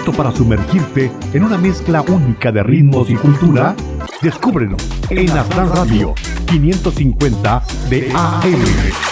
¿Listo para sumergirte en una mezcla única de ritmos y cultura? Descúbrelo en Astral Radio 550 de AM.